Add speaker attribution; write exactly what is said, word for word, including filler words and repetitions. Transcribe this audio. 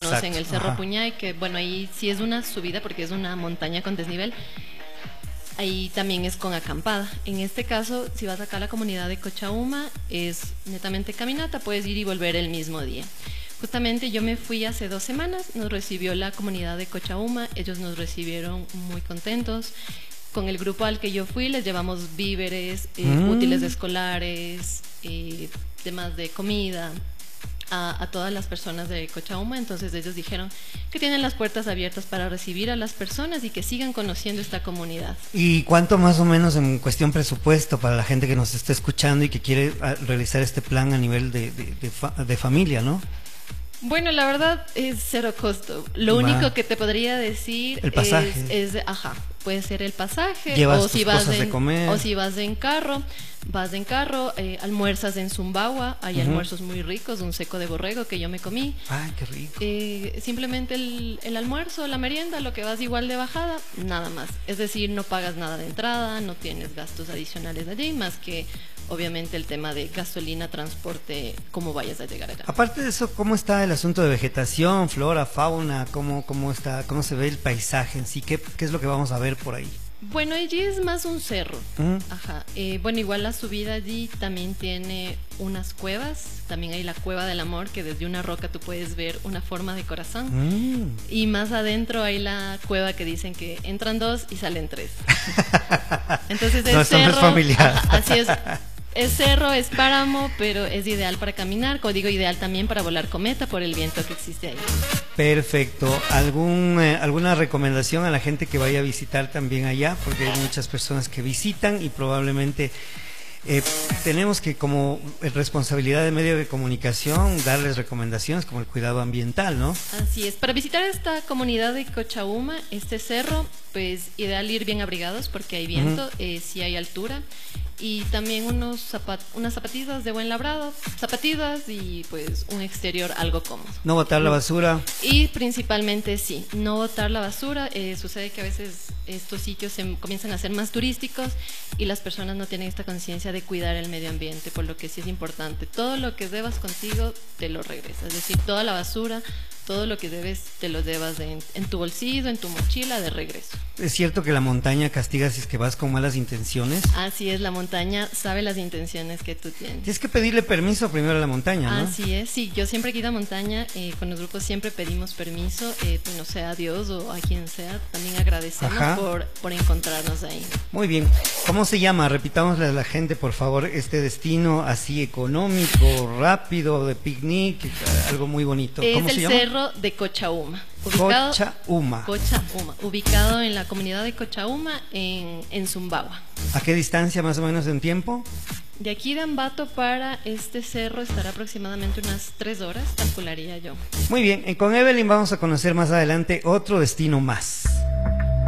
Speaker 1: conocen,
Speaker 2: exacto.
Speaker 1: el Cerro
Speaker 2: Ajá.
Speaker 1: Puñay, que bueno, ahí sí es una subida porque es una montaña con desnivel. Ahí también es con acampada. En este caso, si vas acá a la comunidad de Cochauma, es netamente caminata, puedes ir y volver el mismo día. Justamente yo me fui hace dos semanas, nos recibió la comunidad de Cochauma, ellos nos recibieron muy contentos. Con el grupo al que yo fui les llevamos víveres, eh,
Speaker 2: Mm.
Speaker 1: útiles escolares, eh, temas de comida a, a todas las personas de Cochauma. Entonces ellos dijeron que tienen las puertas abiertas para recibir a las personas y que sigan conociendo esta comunidad.
Speaker 2: ¿Y cuánto más o menos en cuestión presupuesto para la gente que nos está escuchando y que quiere a, realizar este plan a nivel de, de, de, fa, de familia, ¿no?
Speaker 1: Bueno, la verdad es cero costo. Lo
Speaker 2: Va.
Speaker 1: único que te podría decir
Speaker 2: El pasaje.
Speaker 1: es, es, ajá, puede ser el pasaje,
Speaker 2: Llevas
Speaker 1: o si
Speaker 2: tus
Speaker 1: vas
Speaker 2: cosas
Speaker 1: en,
Speaker 2: de comer.
Speaker 1: o si vas en carro, vas en carro, eh, almuerzas en Zumbagua, hay
Speaker 2: Uh-huh.
Speaker 1: almuerzos muy ricos, un seco de borrego que yo me comí.
Speaker 2: Ay, qué rico.
Speaker 1: Eh, simplemente el, el almuerzo, la merienda, lo que vas igual de bajada, nada más. Es decir, no pagas nada de entrada, no tienes gastos adicionales allí, más que obviamente el tema de gasolina, transporte, cómo vayas a llegar acá.
Speaker 2: Aparte de eso, ¿cómo está el asunto de vegetación, flora, fauna? ¿Cómo, cómo está, cómo se ve el paisaje en sí? ¿Qué, qué es lo que vamos a ver por ahí?
Speaker 1: Bueno, allí es más un cerro.
Speaker 2: ¿Mm?
Speaker 1: Ajá. Eh, bueno, igual la subida allí también tiene unas cuevas. También hay la Cueva del Amor, que desde una roca tú puedes ver una forma de corazón.
Speaker 2: Mm.
Speaker 1: Y más adentro hay la cueva que dicen que entran dos y salen tres. Entonces es
Speaker 2: No, esto no es
Speaker 1: cerro,
Speaker 2: familiar.
Speaker 1: ajá, así es. Es cerro, es páramo, pero es ideal para caminar. Como digo, ideal también para volar cometa por el viento que existe ahí.
Speaker 2: Perfecto. ¿Algún, eh, ¿Alguna recomendación a la gente que vaya a visitar también allá? Porque hay muchas personas que visitan y probablemente eh, tenemos que, como responsabilidad de medio de comunicación, darles recomendaciones como el cuidado ambiental, ¿no?
Speaker 1: Así es. Para visitar esta comunidad de Cochauma, este cerro, pues ideal ir bien abrigados porque hay viento, uh-huh. eh, sí hay altura. Y también unos zapat unas zapatillas de buen labrado, zapatillas y pues un exterior algo cómodo.
Speaker 2: No botar la basura.
Speaker 1: Y principalmente sí, no botar la basura. Eh, sucede que a veces estos sitios se comienzan a ser más turísticos y las personas no tienen esta conciencia de cuidar el medio ambiente, por lo que sí es importante. Todo lo que debas contigo te lo regresas, es decir, toda la basura, todo lo que debes te lo llevas de en, en tu bolsillo, en tu mochila de regreso.
Speaker 2: ¿Es cierto que la montaña castiga si es que vas con malas intenciones?
Speaker 1: Así es, la montaña sabe las intenciones que tú tienes.
Speaker 2: Tienes que pedirle permiso primero a la montaña, ¿no?
Speaker 1: Así es, sí, yo siempre que he ido a montaña, eh, con los grupos siempre pedimos permiso, eh, no sea a Dios o a quien sea, también agradecemos por, por encontrarnos ahí.
Speaker 2: Muy bien, ¿cómo se llama? Repitámosle a la gente, por favor, este destino así económico, rápido, de picnic, algo muy bonito.
Speaker 1: Es
Speaker 2: ¿Cómo
Speaker 1: el
Speaker 2: se llama?
Speaker 1: Cerro de Cochauma. Ubicado,
Speaker 2: Cochauma.
Speaker 1: Cochauma, ubicado en la comunidad de Cochauma, en, en Zumbagua.
Speaker 2: ¿A qué distancia más o menos en tiempo?
Speaker 1: De aquí de Ambato para este cerro estará aproximadamente unas tres horas, calcularía yo.
Speaker 2: Muy bien, con Evelyn vamos a conocer más adelante otro destino más.